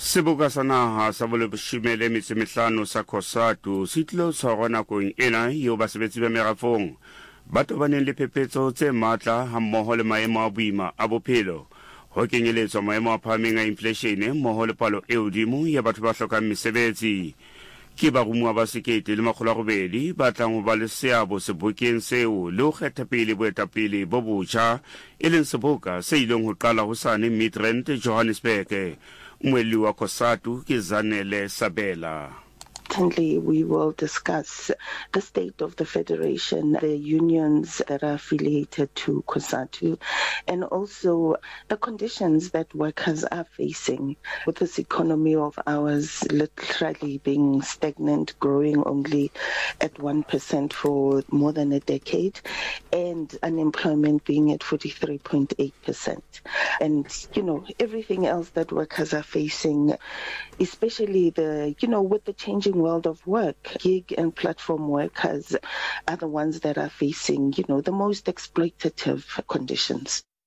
Seboka sa naha sa boleshimele metsemehlano sa COSATU se tlilo tshwarwa nakong ena eo basebetsi ba merafong ba tobaneng le phephetso tse matla hammoho le maemo a boima a bophelo ho kenyeletswa maemo a phahameng a inflation mmoho le palo e hodimo ya batho ba hlokang mesebetsi. Ke barumuwa ba 1,800 ba tlang ho ba le seabo sebokeng seo le ho kgetha pele boetapele bo botjha e leng seboka se ileng ho qala hosane Midrand Johannesburg. Umweli wa COSATU ke Zanele Sabela. Secondly, we will discuss the state of the Federation, the unions that are affiliated to COSATU, and also the conditions that workers are facing with this economy of ours literally being stagnant, growing only at 1% for more than a decade, and unemployment being at 43.8%. And, everything else that workers are facing, especially with the changing world of work, gig and platform workers are the ones that are facing, the most exploitative conditions.